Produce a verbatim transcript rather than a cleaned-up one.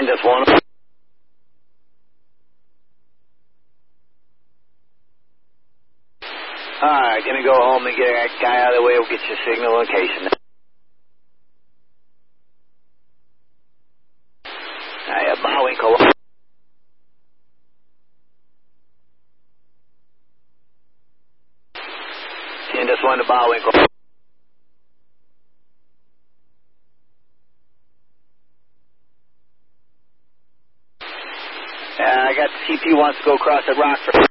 just one. Alright, gonna go home and get that guy out of the way. We'll get your signal location. Alright, Bowinkle. ten, just one to Bowinkle. Uh, I got C P wants to go across at Rockford.